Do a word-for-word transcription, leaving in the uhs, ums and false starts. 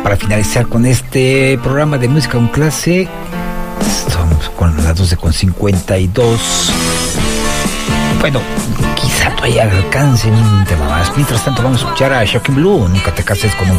para finalizar con este programa de música con clase. Estamos con las doce con cincuenta y dos. Bueno, quizá todavía alcance un tema más. Mientras tanto, vamos a escuchar a Shocking Blue. Nunca te cases con un